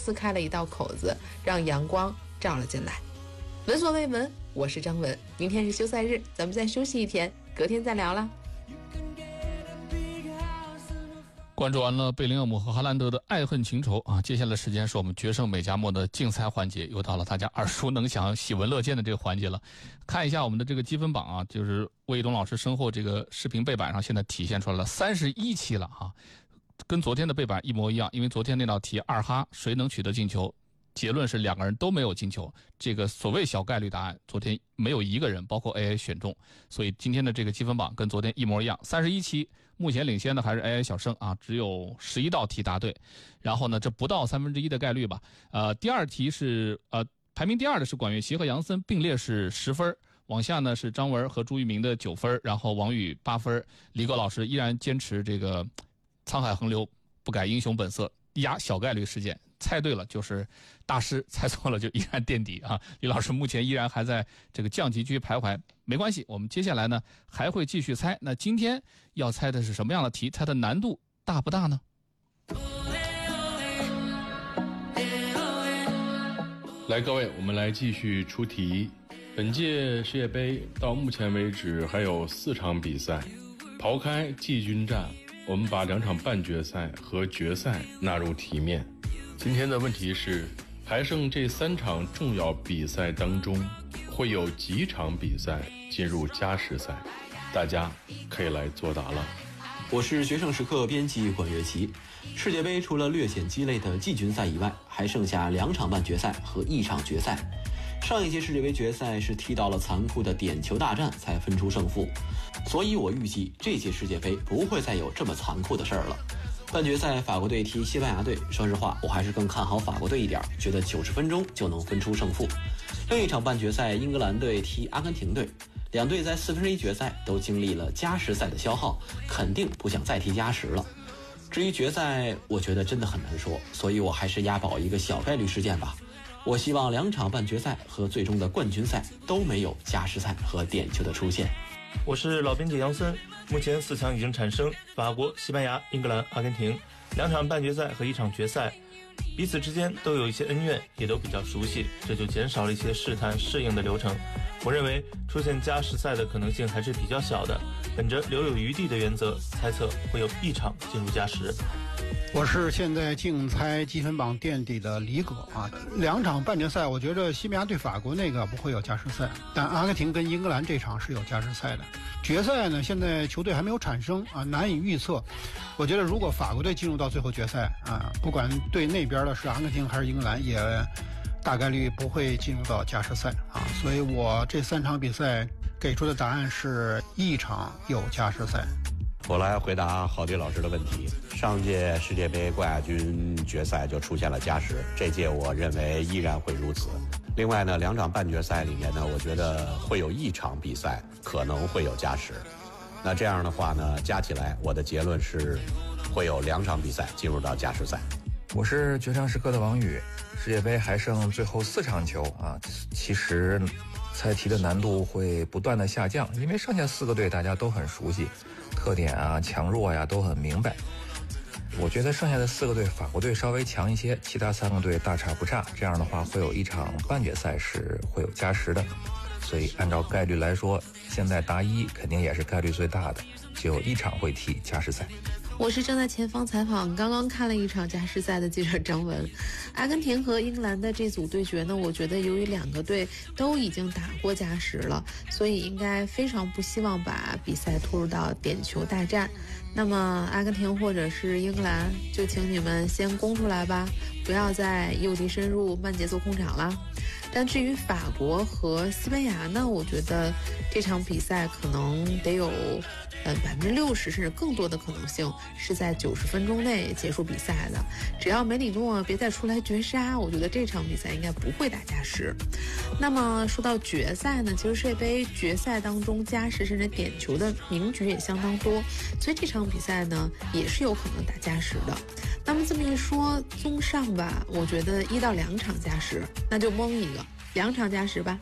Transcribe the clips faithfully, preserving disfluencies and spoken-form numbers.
撕开了一道口子，让阳光照了进来。闻所未闻，我是张文。明天是休赛日，咱们再休息一天，隔天再聊啦。 关注完了贝林厄姆和哈兰德的爱恨情仇啊，接下来时间是我们决胜美加墨的竞猜环节，又到了大家耳熟能详、喜闻乐见的这个环节了。看一下我们的这个积分榜啊，就是魏一东老师身后这个视频背板上现在体现出来了三十一期了啊，跟昨天的背板一模一样。因为昨天那道题二哈谁能取得进球，结论是两个人都没有进球，这个所谓小概率答案昨天没有一个人包括 A I 选中，所以今天的这个积分榜跟昨天一模一样，三十一期目前领先的还是 A I 小生啊，只有十一道题答对，然后呢这不到三分之一的概率吧。呃第二题是呃排名第二的是管乐琪和杨森并列是十分，往下呢是张文和朱一鸣的九分，然后王宇八分，李戈老师依然坚持这个沧海横流不改英雄本色，压小概率事件，猜对了就是大师，猜错了就依然垫底啊。李老师目前依然还在这个降级区徘徊，没关系，我们接下来呢还会继续猜。那今天要猜的是什么样的题？猜的难度大不大呢？ 来，各位，我们来继续出题。本届世界杯到目前为止还有四场比赛，刨开季军战，我们把两场半决赛和决赛纳入题面。今天的问题是，还剩这三场重要比赛当中，会有几场比赛进入加时赛？大家可以来作答了。 我是决胜时刻编辑管乐琪。世界杯除了略显鸡肋的季军赛以外，还剩下两场半决赛和一场决赛。上一届世界杯决赛是踢到了残酷的点球大战才分出胜负，所以我预计这届世界杯不会再有这么残酷的事儿了。半决赛法国队踢西班牙队，说实话我还是更看好法国队一点，觉得九十分钟就能分出胜负。另一场半决赛英格兰队踢阿根廷队，两队在四分之一决赛都经历了加时赛的消耗，肯定不想再踢加时了。至于决赛，我觉得真的很难说，所以我还是押宝一个小概率事件吧。我希望两场半决赛和最终的冠军赛都没有加时赛和点球的出现。 我是老编辑杨森，目前四强已经产生，法国、西班牙、英格兰、阿根廷，两场半决赛和一场决赛，彼此之间都有一些恩怨，也都比较熟悉，这就减少了一些试探适应的流程。我认为出现加时赛的可能性还是比较小的，本着留有余地的原则，猜测会有一场进入加时。 我是现在竞猜积分榜垫底的李葛啊，两场半决赛，我觉得西班牙对法国那个不会有加时赛，但阿根廷跟英格兰这场是有加时赛的。决赛呢，现在球队还没有产生啊，难以预测。我觉得如果法国队进入到最后决赛啊，不管对那边的是阿根廷还是英格兰，也大概率不会进入到加时赛啊，所以我这三场比赛给出的答案是一场有加时赛。 我来回答郝迪老师的问题。上届世界杯冠亚军决赛就出现了加时，这届我认为依然会如此。另外呢，两场半决赛里面呢，我觉得会有一场比赛可能会有加时。那这样的话呢，加起来我的结论是会有两场比赛进入到加时赛。 我是决胜时刻的王宇。世界杯还剩最后四场球啊，其实猜题的难度会不断的下降，因为剩下四个队大家都很熟悉，特点啊、强弱呀都很明白。我觉得剩下的四个队，法国队稍微强一些，其他三个队大差不差。这样的话，会有一场半决赛是会有加时的。所以按照概率来说，现在答一肯定也是概率最大的，就有一场会踢加时赛。 我是正在前方采访刚刚看了一场加时赛的记者张文。阿根廷和英格兰的这组对决呢，我觉得由于两个队都已经打过加时了，所以应该非常不希望把比赛拖入到点球大战。那么阿根廷或者是英格兰，就请你们先攻出来吧，不要再诱敌深入慢节奏控场了。但至于法国和西班牙呢，我觉得这场比赛可能得有呃百分之六十甚至更多的可能性是在九十分钟内结束比赛的。只要梅里诺别再出来绝杀，我觉得这场比赛应该不会打加时。那么说到决赛呢，其实世界杯决赛当中加时甚至点球的名局也相当多，所以这场比赛呢也是有可能打加时的。那么这么一说，综上吧，我觉得一到两场加时，那就蒙一个，两场加时吧。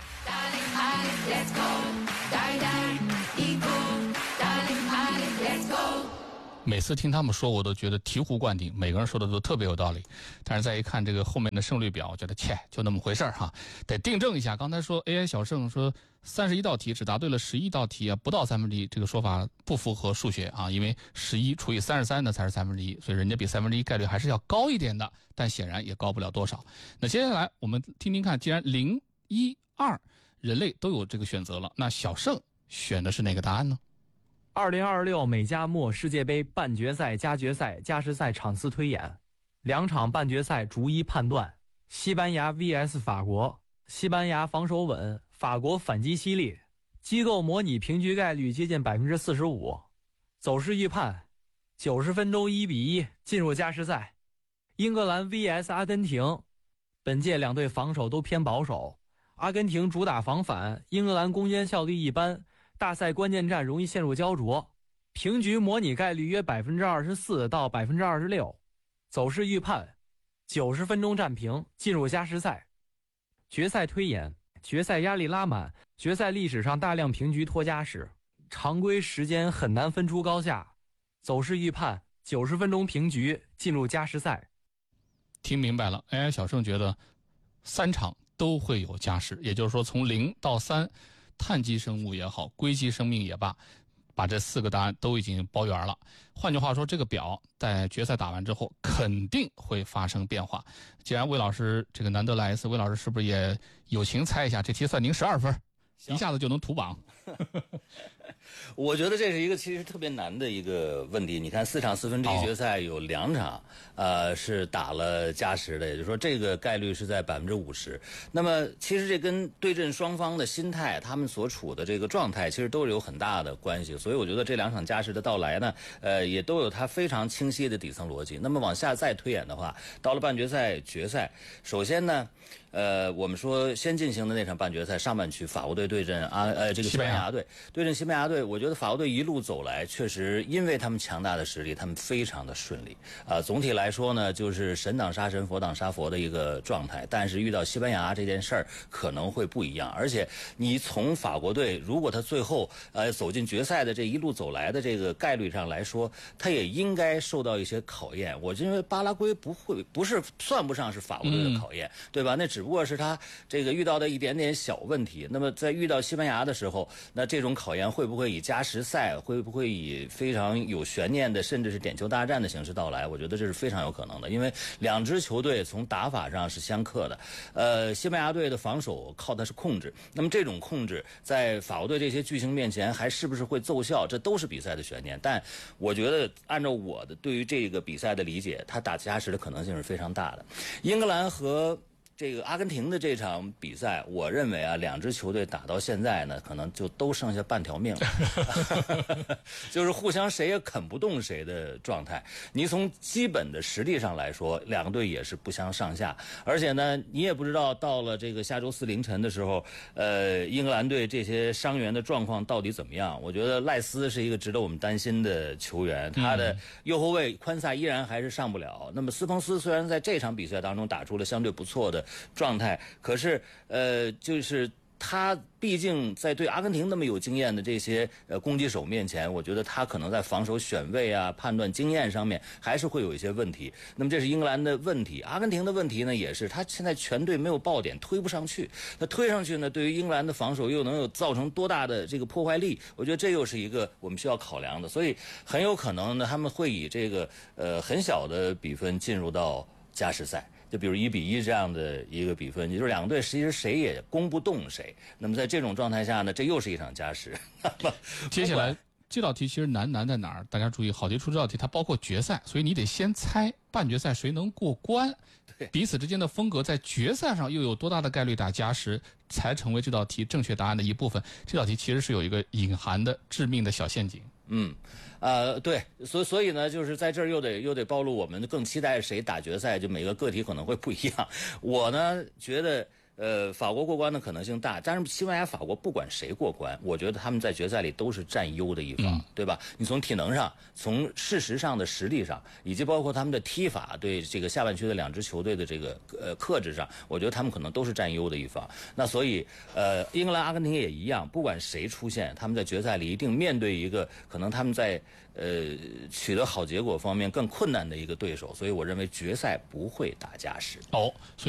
每次听他们说，我都觉得醍醐灌顶，每个人说的都特别有道理。但是再一看这个后面的胜率表，我觉得切，就那么回事儿哈，得订正一下。刚才说 A I 小胜说三十一道题只答对了十一道题啊，不到三分之一，这个说法不符合数学啊，因为十一除以三十三呢才是三分之一，所以人家比三分之一概率还是要高一点的，但显然也高不了多少。那接下来我们听听看，既然零一二人类都有这个选择了，那小胜选的是哪个答案呢？ 二零二六美加墨世界杯半决赛加决赛加时赛场次推演，两场半决赛逐一判断。西班牙 V S 法国，西班牙防守稳，法国反击犀利，机构模拟平局概率接近百分之四十五。走势预判，九十分钟一比一进入加时赛。英格兰 V S 阿根廷，本届两队防守都偏保守，阿根廷主打防反，英格兰攻坚效率一般。大赛关键战容易陷入焦灼，平局模拟概率约百分之二十四到百分之二十六，走势预判，九十分钟战平进入加时赛。决赛推演，决赛压力拉满，决赛历史上大量平局拖加时，常规时间很难分出高下，走势预判，九十分钟平局进入加时赛。 听明白了 ，A I 小胜觉得三场都会有加时，也就是说从零到三。碳基生物也好，硅基生命也罢，把这四个答案都已经包圆了。换句话说，这个表在决赛打完之后肯定会发生变化。既然魏老师这个难得来一次，魏老师是不是也友情猜一下？这题算您十二分，一下子就能屠榜。 我觉得这是一个其实特别难的一个问题。你看四场四分之一决赛有两场，呃是打了加时的，也就是说这个概率是在百分之五十。那么其实这跟对阵双方的心态，他们所处的这个状态，其实都是有很大的关系。所以我觉得这两场加时的到来呢，呃也都有它非常清晰的底层逻辑。那么往下再推演的话，到了半决赛、决赛，首先呢。呃，我们说先进行的那场半决赛上半区，法国队对阵啊呃这个西班牙队，对阵西班牙队，我觉得法国队一路走来，确实因为他们强大的实力，他们非常的顺利啊、呃。总体来说呢，就是神挡杀神，佛挡杀佛的一个状态。但是遇到西班牙这件事儿可能会不一样，而且你从法国队如果他最后呃走进决赛的这一路走来的这个概率上来说，他也应该受到一些考验。我认为巴拉圭不会不是算不上是法国队的考验，嗯、对吧？那只只不过是他这个遇到的一点点小问题。那么在遇到西班牙的时候，那这种考验会不会以加时赛，会不会以非常有悬念的，甚至是点球大战的形式到来？我觉得这是非常有可能的，因为两支球队从打法上是相克的。呃，西班牙队的防守靠的是控制，那么这种控制在法国队这些巨星面前还是不是会奏效，这都是比赛的悬念。但我觉得按照我的对于这个比赛的理解，他打加时的可能性是非常大的。英格兰和这个阿根廷的这场比赛，我认为啊，两支球队打到现在呢，可能就都剩下半条命了，就是互相谁也啃不动谁的状态。你从基本的实力上来说，两个队也是不相上下，而且呢，你也不知道到了这个下周四凌晨的时候，呃，英格兰队这些伤员的状况到底怎么样？我觉得赖斯是一个值得我们担心的球员，他的右后卫宽萨依然还是上不了。那么斯彭斯虽然在这场比赛当中打出了相对不错的状态，可是呃，就是他毕竟在对阿根廷那么有经验的这些呃攻击手面前，我觉得他可能在防守选位啊、判断经验上面还是会有一些问题。那么这是英格兰的问题，阿根廷的问题呢，也是他现在全队没有爆点，推不上去。那推上去呢，对于英格兰的防守又能有造成多大的这个破坏力？我觉得这又是一个我们需要考量的。所以很有可能呢，他们会以这个呃很小的比分进入到加时赛。就比如一比一这样的一个比分，也就是两个队其实谁也攻不动谁。那么在这种状态下呢，这又是一场加时。 接下来这道题其实难难在哪儿？大家注意，好题出这道题它包括决赛，所以你得先猜半决赛谁能过关。彼此之间的风格在决赛上又有多大的概率打加时，才成为这道题正确答案的一部分。这道题其实是有一个隐含的致命的小陷阱。 嗯，呃，对，所所以呢，就是在这儿又得又得暴露我们更期待谁打决赛，就每个个体可能会不一样。我呢觉得呃，法国过关的可能性大，但是西班牙、法国不管谁过关，我觉得他们在决赛里都是占优的一方， 嗯、 对吧？你从体能上、从事实上的实力上，以及包括他们的踢法对这个下半区的两支球队的这个呃克制上，我觉得他们可能都是占优的一方。那所以，呃，英格兰、阿根廷也一样，不管谁出现，他们在决赛里一定面对一个可能他们在呃取得好结果方面更困难的一个对手，所以我认为决赛不会打加时。 哦。